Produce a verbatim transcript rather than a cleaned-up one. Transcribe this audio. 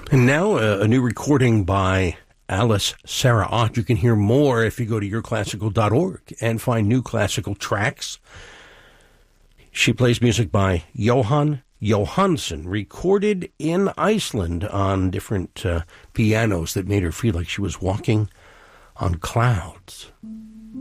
And now uh, a new recording by Alice Sarah Ott. You can hear more if you go to your classical dot org and find new classical tracks. She plays music by Jóhann Jóhannsson, recorded in Iceland on different uh, pianos that made her feel like she was walking on clouds.